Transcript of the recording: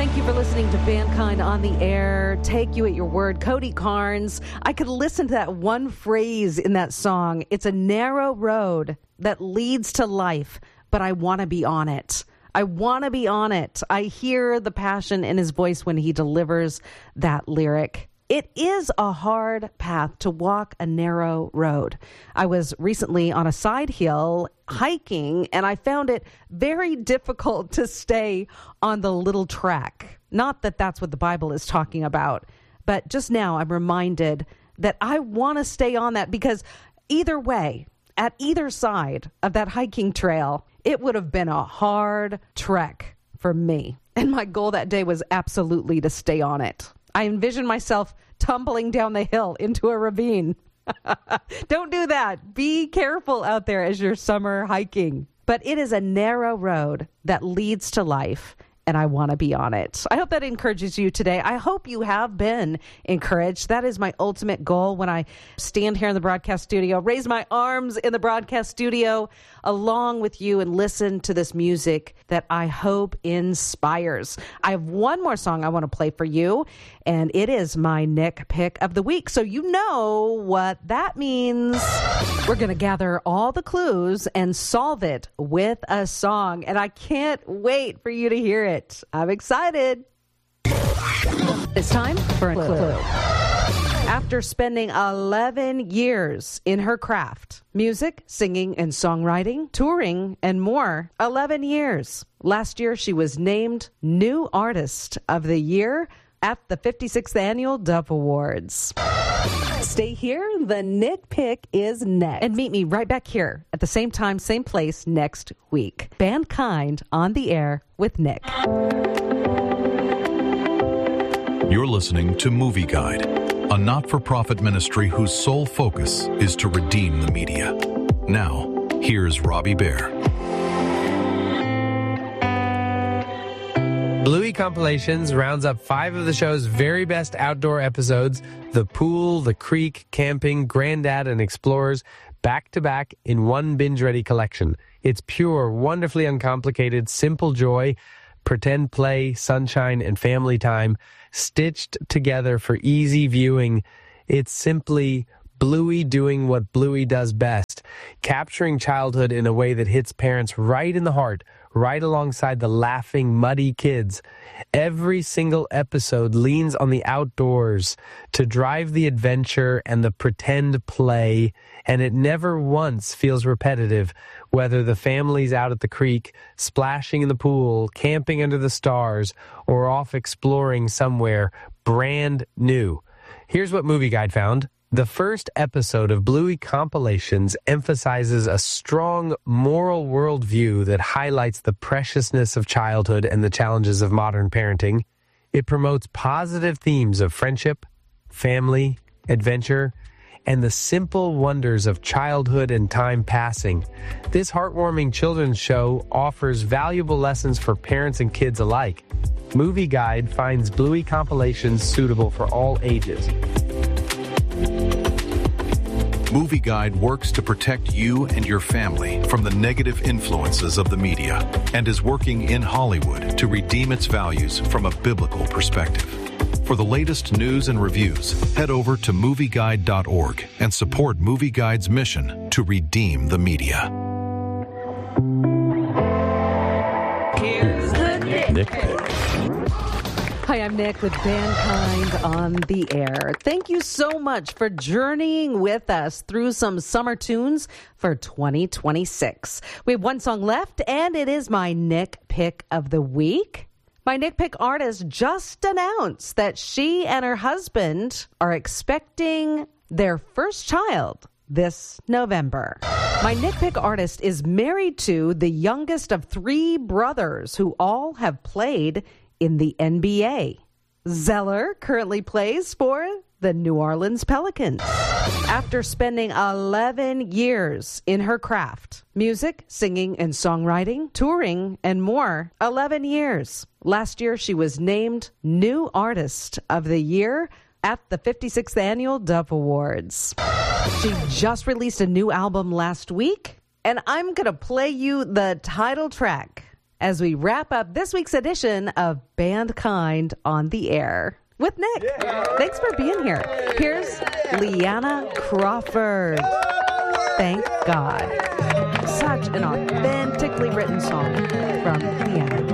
Thank you for listening to Mankind on the Air. Take you at your word. Cody Carnes. I could listen to that one phrase in that song. It's a narrow road that leads to life, but I want to be on it. I want to be on it. I hear the passion in his voice when he delivers that lyric. It is a hard path to walk a narrow road. I was recently on a side hill hiking, and I found it very difficult to stay on the little track. Not that that's what the Bible is talking about, but just now I'm reminded that I want to stay on that because either way, at either side of that hiking trail, it would have been a hard trek for me. And my goal that day was absolutely to stay on it. I envision myself tumbling down the hill into a ravine. Don't do that. Be careful out there as you're summer hiking. But it is a narrow road that leads to life, and I want to be on it. I hope that encourages you today. I hope you have been encouraged. That is my ultimate goal when I stand here in the broadcast studio, raise my arms in the broadcast studio along with you and listen to this music that I hope inspires. I have one more song I want to play for you, and it is my Nick Pick of the Week. So you know what that means. We're going to gather all the clues and solve it with a song, and I can't wait for you to hear it. I'm excited. It's time for a clue. After spending 11 years in her craft, music, singing, and songwriting, touring, and more, 11 years. Last year, she was named New Artist of the Year at the 56th Annual Dove Awards. Stay here. The Nick Pick is next. And meet me right back here at the same time, same place next week. Mankind on the Air with Nick. You're listening to Movie Guide, a not-for-profit ministry whose sole focus is to redeem the media. Now, here's Robbie Bear. Bluey Compilations rounds up 5 of the show's very best outdoor episodes, The Pool, The Creek, Camping, Granddad, and Explorers, back-to-back in one binge-ready collection. It's pure, wonderfully uncomplicated, simple joy, pretend play, sunshine, and family time, stitched together for easy viewing. It's simply Bluey doing what Bluey does best, capturing childhood in a way that hits parents right in the heart, right alongside the laughing, muddy kids. Every single episode leans on the outdoors to drive the adventure and the pretend play, and it never once feels repetitive, whether the family's out at the creek, splashing in the pool, camping under the stars, or off exploring somewhere brand new. Here's what Movie Guide found. The first episode of Bluey Compilations emphasizes a strong moral worldview that highlights the preciousness of childhood and the challenges of modern parenting. It promotes positive themes of friendship, family, adventure, and the simple wonders of childhood and time passing. This heartwarming children's show offers valuable lessons for parents and kids alike. Movie Guide finds Bluey Compilations suitable for all ages. Movie Guide works to protect you and your family from the negative influences of the media and is working in Hollywood to redeem its values from a biblical perspective. For the latest news and reviews, head over to movieguide.org and support Movie Guide's mission to redeem the media. Here's the Nick Pick. Hi, I'm Nick with Mankind on the Air. Thank you so much for journeying with us through some summer tunes for 2026. We have one song left, and it is my Nick Pick of the Week. My Nick Pick artist just announced that she and her husband are expecting their first child this November. My Nick Pick artist is married to the youngest of 3 brothers who all have played in the NBA. Zeller currently plays for the New Orleans Pelicans. After spending 11 years in her craft, music, singing, and songwriting, touring, and more, 11 years. Last year, she was named New Artist of the Year at the 56th Annual Dove Awards. She just released a new album last week, and I'm going to play you the title track as we wrap up this week's edition of Bandkind on the Air with Nick. Thanks for being here. Here's Leanna Crawford. Thank God. Such an authentically written song from Leanna.